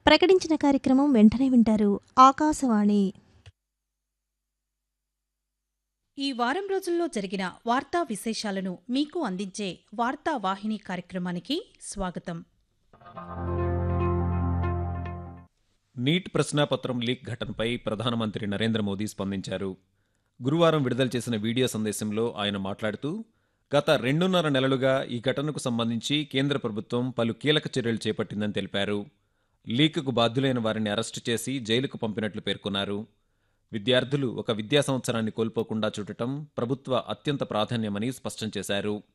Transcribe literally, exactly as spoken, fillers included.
ప్రకటించిన కార్యక్రమం వెంటనే వింటారు. ఆకాశవాణి. ఈ వారం రోజుల్లో జరిగిన వార్తా విశేషాలను మీకు అందించే వార్తా వాహిని కార్యక్రమానికి స్వాగతం. నీట్ ప్రశ్నాపత్రం లీక్ ఘటనపై ప్రధానమంత్రి నరేంద్ర మోదీ స్పందించారు. గురువారం విడుదల చేసిన వీడియో సందేశంలో ఆయన మాట్లాడుతూ, గత రెండున్నర నెలలుగా ఈ ఘటనకు సంబంధించి కేంద్ర ప్రభుత్వం పలు కీలక చర్యలు చేపట్టిందని తెలిపారు. లీక్కు బాధ్యులైన వారిని అరెస్టు చేసి జైలుకు పంపినట్లు పేర్కొన్నారు. విద్యార్థులు ఒక విద్యా సంవత్సరాన్ని కోల్పోకుండా చూడటం ప్రభుత్వ అత్యంత ప్రాధాన్యమని స్పష్టం చేశారు.